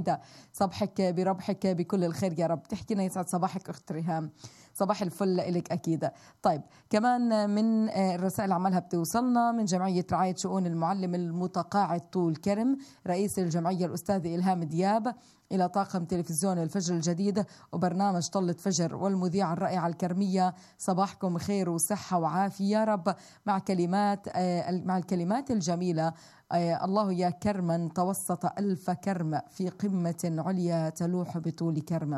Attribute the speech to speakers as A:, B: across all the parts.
A: صبحك بربحك بكل الخير يا رب. تحكينا يسعد صباحك أخت ريهام. صباح الفل لك أكيد. طيب كمان من الرسائل عملها بتوصلنا من جمعية رعاية شؤون المعلم المتقاعد طول كرم، رئيس الجمعية الأستاذ إلهام دياب، إلى طاقم تلفزيون الفجر الجديد وبرنامج طلة فجر والمذيعة الرائعة الكرمية، صباحكم خير وصحة وعافية يا رب، مع الكلمات الجميلة. الله يا كرما توسط ألف كرم في قمة عليا تلوح بطول كرمة.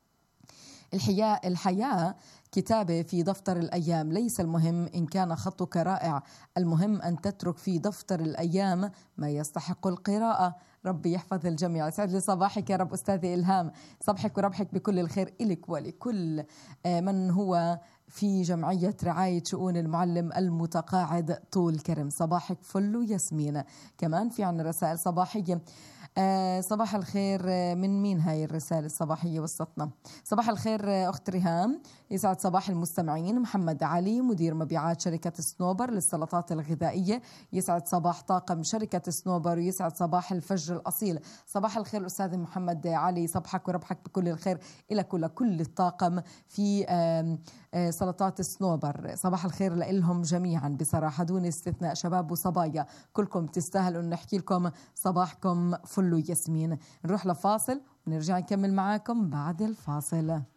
A: الحياة كتابة في دفتر الأيام، ليس المهم إن كان خطك رائع، المهم أن تترك في دفتر الأيام ما يستحق القراءة. ربي يحفظ الجميع. سعد لي صباحك يا رب أستاذي إلهام. صبحك وربحك بكل الخير إلك ولكل من هو في جمعية رعاية شؤون المعلم المتقاعد طول كرم. صباحك فل وياسمين. كمان في عنا رسائل صباحية. صباح الخير. من مين هاي الرسالة الصباحية وسطنا؟ صباح الخير أخت ريهام، يسعد صباح المستمعين. محمد علي مدير مبيعات شركة سنوبر للسلطات الغذائية، يسعد صباح طاقم شركة سنوبر ويسعد صباح الفجر الأصيل. صباح الخير أستاذ محمد علي، صبحك وربحك بكل الخير إلك ولكل الطاقم في سلطات سنوبر. صباح الخير لهم جميعا بصراحة دون استثناء، شباب وصبايا كلكم تستاهلوا أن نحكي لكم صباحكم فل وياسمين. نروح لفاصل ونرجع نكمل معاكم بعد الفاصل.